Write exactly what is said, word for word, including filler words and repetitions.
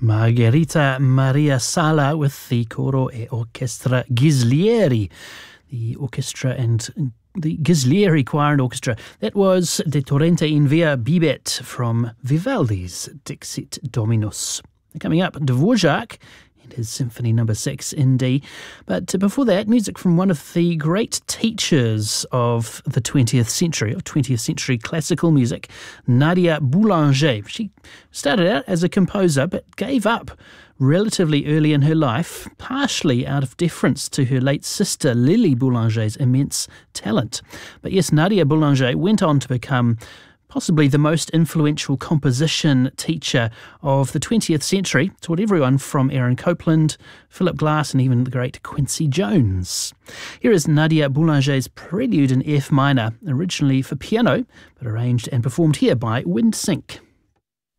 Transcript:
Margherita Maria Sala with the Coro e Orchestra Ghislieri, the orchestra and the Ghislieri Choir and Orchestra. That was De Torrente in Via Bibet from Vivaldi's Dixit Dominus. Coming up, Dvorak and his Symphony Number Six in D. But before that, music from one of the great teachers of the twentieth century, of twentieth century classical music, Nadia Boulanger. She started out as a composer, but gave up relatively early in her life, partially out of deference to her late sister Lily Boulanger's immense talent. But yes, Nadia Boulanger went on to become possibly the most influential composition teacher of the twentieth century, taught everyone from Aaron Copland, Philip Glass, and even the great Quincy Jones. Here is Nadia Boulanger's Prelude in F minor, originally for piano, but arranged and performed here by Windsync.